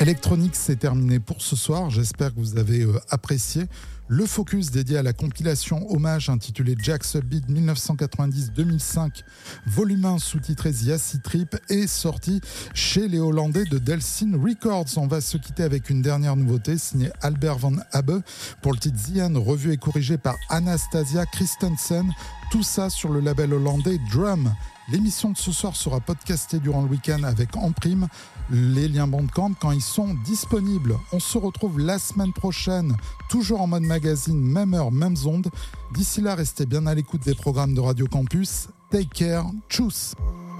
Electronics, c'est terminé pour ce soir. J'espère que vous avez apprécié. Le focus dédié à la compilation hommage intitulée Jack's Upbeat 1990-2005, volume 1 sous-titré The Acid Trip, est sorti chez les Hollandais de Delsin Records. On va se quitter avec une dernière nouveauté signée Albert Van Abbe pour le titre The End, revu et corrigé par Anastasia Christensen. Tout ça sur le label hollandais Drum. L'émission de ce soir sera podcastée durant le week-end avec en prime les liens Bandcamp quand ils sont disponibles. On se retrouve la semaine prochaine, toujours en mode magazine, même heure, mêmes ondes. D'ici là, restez bien à l'écoute des programmes de Radio Campus. Take care, tchuss.